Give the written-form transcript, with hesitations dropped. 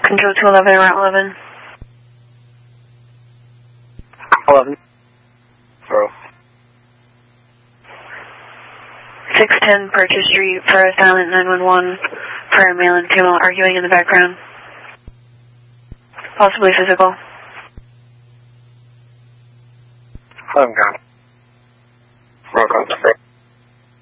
Control 211, Route 11. 11. Bro. 610 Purchase Street, for a silent 911, for a male and female arguing in the background. Possibly physical. I'm gone. Rock on the